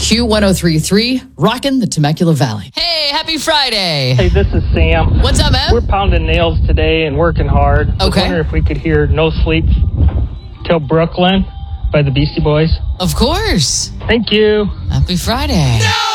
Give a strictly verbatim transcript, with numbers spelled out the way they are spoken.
Q one oh three point three, rockin' the Temecula Valley. Hey, happy Friday. Hey, this is Sam. What's up, man? We're pounding nails today and working hard. I was Okay. wondering if we could hear No Sleep Till Brooklyn by the Beastie Boys. Of course. Thank you. Happy Friday. No!